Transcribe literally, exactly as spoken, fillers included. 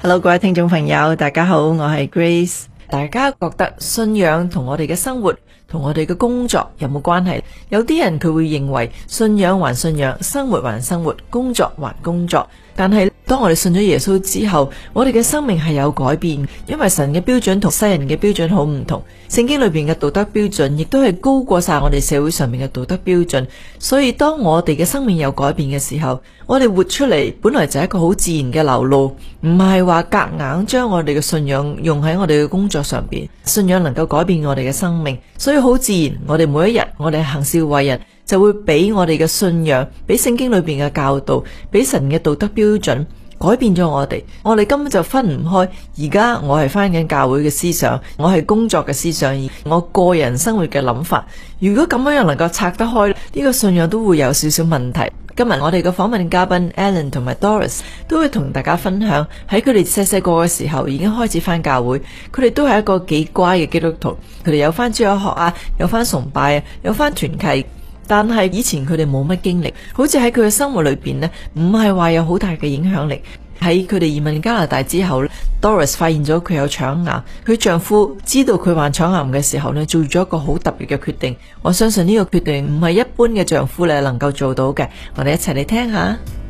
Hello， 各位聽眾朋友，大家好，我係 Grace。大家覺得信仰同我哋嘅生活同我哋嘅工作有冇關係？有啲人佢會認為信仰還信仰，生活還生活，工作還工作。但係當我哋信咗耶穌之後，我哋嘅生命係有改變，因為神嘅標準同世人嘅標準好唔同。聖經裏邊嘅道德標準亦都係高過晒我哋社會上面嘅道德標準。所以當我哋嘅生命有改變嘅時候，我哋活出嚟本來就係一個好自然嘅流露，唔係話夾硬將我哋嘅信仰用喺我哋嘅工作上邊。信仰能夠改變我哋嘅生命，所以好自然，我哋每一日我哋行事為人就會俾我哋嘅信仰，俾聖經裏邊嘅教導，俾神嘅道德標準改變咗我哋。我哋根本就分唔開。而家我係返緊教會嘅思想，我係工作嘅思想，而我個人生活嘅諗法，如果咁樣又能夠拆得開，呢個信仰都會有少少問題。今日我哋嘅訪問嘉賓 Alan 同埋 Doris 都會同大家分享喺佢哋細細個嘅時候已經開始返教會，佢哋都係一個幾乖嘅基督徒，佢哋有返主日學啊，有返崇拜啊，有返團契。但係以前佢哋冇乜經歷，好似喺佢嘅生活裏邊呢，唔係話有好大嘅影響力。喺佢哋移民加拿大之後 Doris 發現咗佢有腸癌，佢丈夫知道佢患腸癌嘅時候呢，做咗一個好特別嘅決定。我相信呢個決定唔係一般嘅丈夫咧能夠做到嘅。我哋一齊嚟聽下。